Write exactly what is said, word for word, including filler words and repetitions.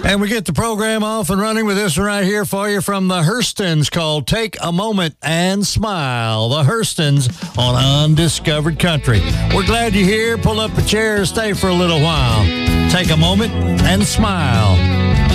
And we get the program off and running with this one right here for you from the Hurstons called Take a Moment and Smile. The Hurstons on Undiscovered Country. We're glad you're here. Pull up a chair and stay for a little while. Take a moment and smile.